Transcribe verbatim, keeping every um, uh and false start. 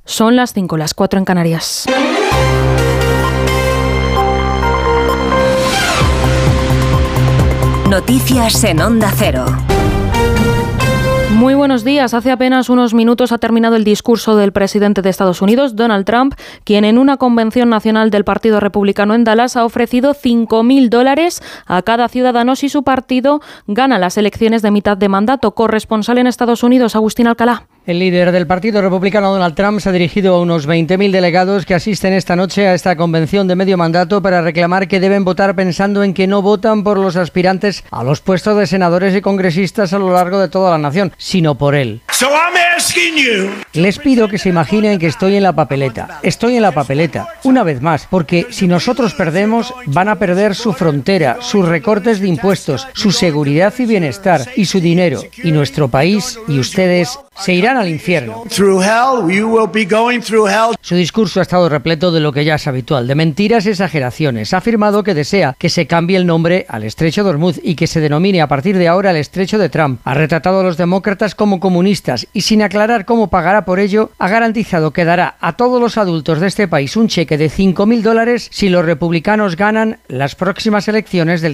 Son las cinco, las cuatro en Canarias. Noticias en Onda Cero. Muy buenos días. Hace apenas unos minutos ha terminado el discurso del presidente de Estados Unidos, Donald Trump, quien en una convención nacional del Partido Republicano en Dallas ha ofrecido cinco mil dólares a cada ciudadano si su partido gana las elecciones de mitad de mandato. Corresponsal en Estados Unidos, Agustín Alcalá. El líder del Partido Republicano, Donald Trump, se ha dirigido a unos veinte mil delegados que asisten esta noche a esta convención de medio mandato para reclamar que deben votar pensando en que no votan por los aspirantes a los puestos de senadores y congresistas a lo largo de toda la nación, sino por él. So I'm asking you. Les pido que se imaginen que estoy en la papeleta. Estoy en la papeleta, una vez más, porque si nosotros perdemos, van a perder su frontera, sus recortes de impuestos, su seguridad y bienestar, y su dinero. Y nuestro país y ustedes se irán al infierno. Through hell, you will be going through hell. Su discurso ha estado repleto de lo que ya es habitual, de mentiras y exageraciones. Ha afirmado que desea que se cambie el nombre al Estrecho de Hormuz y que se denomine a partir de ahora el Estrecho de Trump. Ha retratado a los demócratas como comunistas y, sin aclarar cómo pagará por ello, ha garantizado que dará a todos los adultos de este país un cheque de cinco mil dólares si los republicanos ganan las próximas elecciones del